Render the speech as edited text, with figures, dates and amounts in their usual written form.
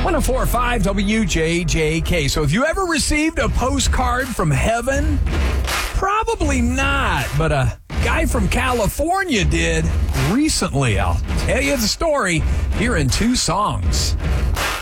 104.5 WJJK. So, have you ever received a postcard from heaven? Probably not, but a guy from California did recently. I'll tell you the story here in 2 songs.